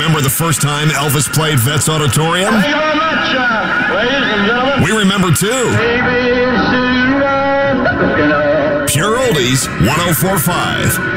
remember the first time Elvis played Vets Auditorium? Thank you very much, ladies and gentlemen. We remember too. Pure Oldies 104.5.